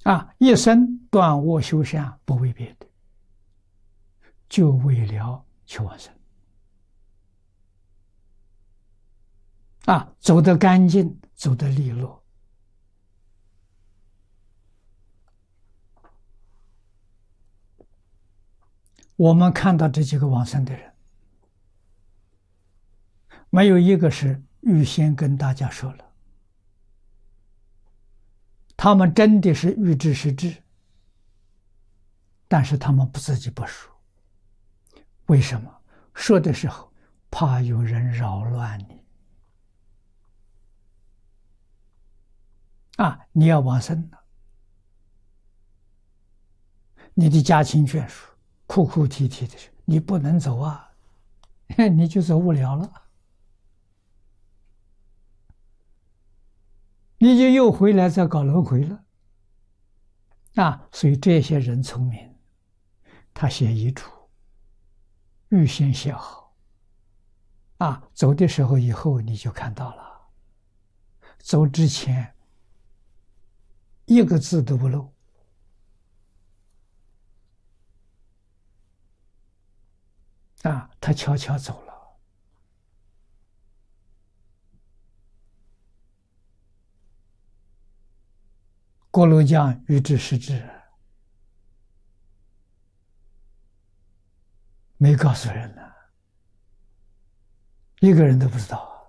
一生断恶修善，不为别的，就为了求往生。走得干净，走得利落。我们看到这几个往生的人，没有一个是预先跟大家说了，他们真的是预知实知，但是他们自己不说。为什么？说的时候怕有人扰乱你。你要往生了，你的家亲眷属哭哭啼啼的说你不能走啊，你就走不了了，你就又回来再搞轮回了。所以这些人聪明，他写遗嘱，预先写好，走的时候以后你就看到了，走之前一个字都不漏。他悄悄走了。锅炉匠预知实知，没告诉人呢，一个人都不知道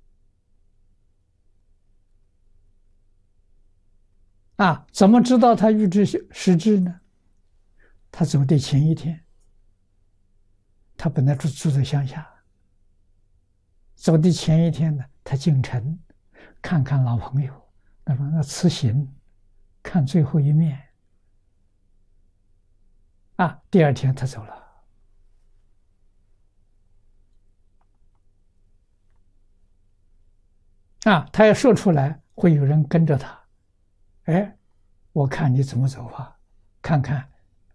怎么知道他预知实知呢？他走的前一天，他本来住在乡下，走的前一天呢，他进城看看老朋友，那辞行，看最后一面。第二天他走了。他要说出来，会有人跟着他。我看你怎么走法，看看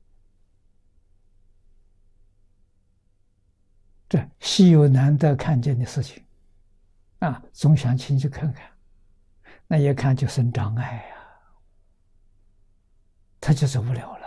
这稀有难得看见的事情，总想进去看看，那一看就生障碍呀，他就走不了了。